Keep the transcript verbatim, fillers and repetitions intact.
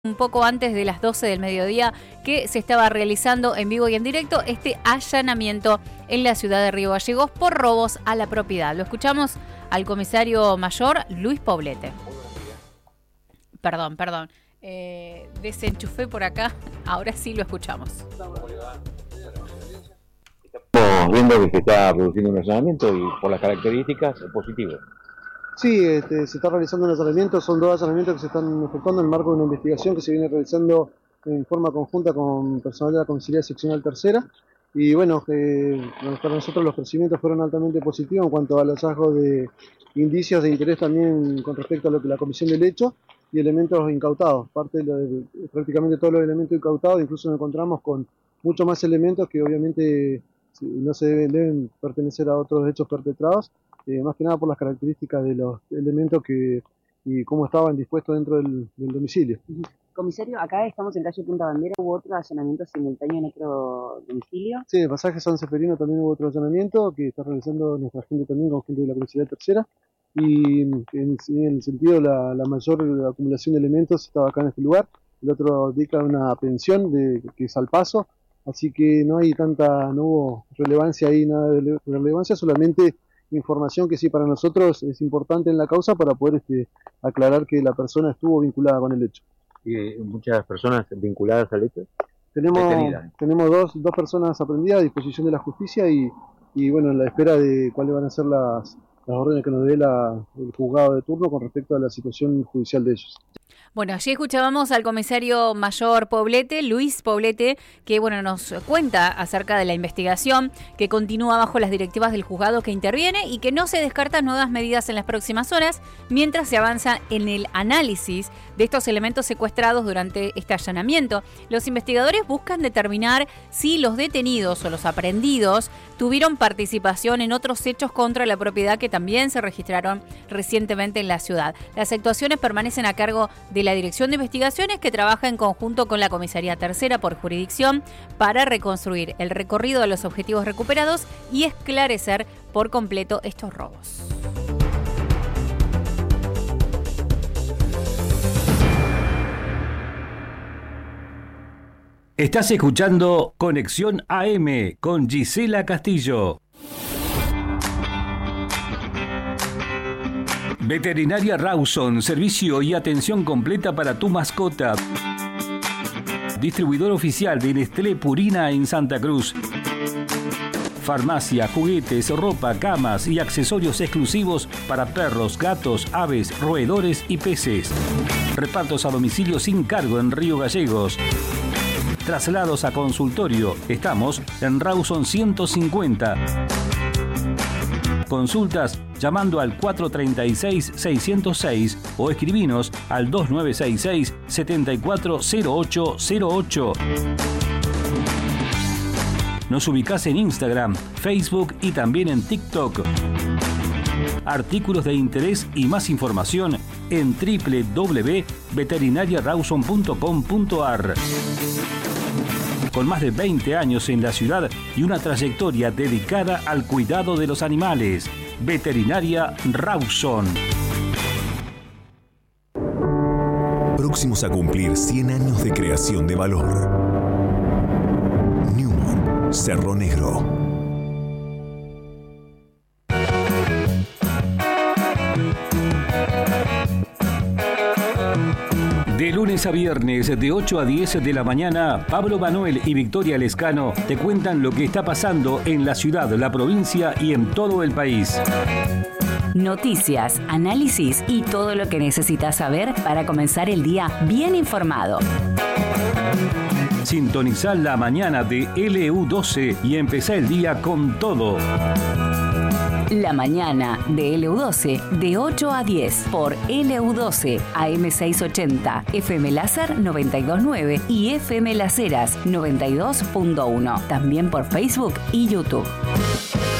un poco antes de las doce del mediodía que se estaba realizando en vivo y en directo este allanamiento en la ciudad de Río Gallegos por robos a la propiedad. Lo escuchamos al comisario mayor Luis Poblete. Perdón, perdón. Eh, desenchufé por acá. Ahora sí lo escuchamos. Estamos viendo que se está produciendo un allanamiento y por las características es positivo. Sí, este, se está realizando un allanamiento, son dos allanamientos que se están efectuando en el marco de una investigación que se viene realizando en forma conjunta con personal de la Comisaría Seccional Tercera. Y bueno, eh, para nosotros los procedimientos fueron altamente positivos en cuanto al hallazgo de indicios de interés también con respecto a lo que la comisión del hecho y elementos incautados. Parte de, lo de prácticamente todos los elementos incautados, incluso nos encontramos con muchos más elementos que obviamente no se deben, deben pertenecer a otros hechos perpetrados. Eh, más que nada por las características de los elementos que y cómo estaban dispuestos dentro del, del domicilio. Comisario, acá estamos en calle Punta Bandera, ¿hubo otro allanamiento simultáneo en otro domicilio? Sí, en el pasaje San Seferino también hubo otro allanamiento que está realizando nuestra gente también con gente de la Comisaría Tercera, y en, en el sentido la, la mayor acumulación de elementos estaba acá en este lugar. El otro dedica una pensión de, que es al paso, así que no hay tanta, no hubo relevancia ahí, nada de relevancia, solamente información que sí para nosotros es importante en la causa para poder este, aclarar que la persona estuvo vinculada con el hecho. ¿Y muchas personas vinculadas al hecho? Tenemos, tenemos dos, dos personas aprendidas a disposición de la justicia y, y bueno, en la espera de cuáles van a ser las, las órdenes que nos dé la, el juzgado de turno con respecto a la situación judicial de ellos. Bueno, allí escuchábamos al comisario mayor Poblete, Luis Poblete, que bueno nos cuenta acerca de la investigación que continúa bajo las directivas del juzgado que interviene y que no se descartan nuevas medidas en las próximas horas mientras se avanza en el análisis de estos elementos secuestrados durante este allanamiento. Los investigadores buscan determinar si los detenidos o los aprehendidos tuvieron participación en otros hechos contra la propiedad que también se registraron recientemente en la ciudad. Las actuaciones permanecen a cargo de la Dirección de Investigaciones, que trabaja en conjunto con la Comisaría Tercera por jurisdicción para reconstruir el recorrido de los objetivos recuperados y esclarecer por completo estos robos. Estás escuchando Conexión A M con Gisela Castillo. Veterinaria Rawson, servicio y atención completa para tu mascota. Distribuidor oficial de Nestlé Purina en Santa Cruz. Farmacia, juguetes, ropa, camas y accesorios exclusivos para perros, gatos, aves, roedores y peces. Repartos a domicilio sin cargo en Río Gallegos. Traslados a consultorio. Estamos en Rawson ciento cincuenta. Consultas llamando al cuatro tres seis, seis cero seis o escribinos al dos nueve seis seis, siete cuatro cero ocho cero ocho. Nos ubicás en Instagram, Facebook y también en TikTok. Artículos de interés y más información en doble u doble u doble u punto veterinaria rawson punto com punto a r. Con más de veinte años en la ciudad y una trayectoria dedicada al cuidado de los animales. Veterinaria Rawson. Próximos a cumplir cien años de creación de valor. Newman, Cerro Negro. De lunes a viernes, de ocho a diez de la mañana, Pablo Manuel y Victoria Lescano te cuentan lo que está pasando en la ciudad, la provincia y en todo el país. Noticias, análisis y todo lo que necesitas saber para comenzar el día bien informado. Sintonizá la mañana de L U doce y empezá el día con todo. La mañana de L U doce de ocho a diez por L U doce A M seiscientos ochenta, F M Láser noventa y dos punto nueve y F M Las Heras noventa y dos punto uno. También por Facebook y YouTube.